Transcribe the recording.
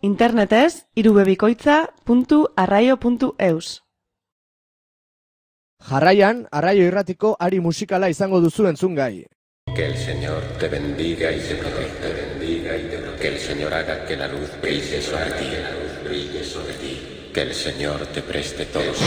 Internetez irubebikoitza.arraio.eus. Jarraian, Arraio Irratiko ari musikala izango duzu entzungai. Que el Señor te bendiga y te proteja, que el Señor haga que la luz brille sobre ti, que el Señor te preste todos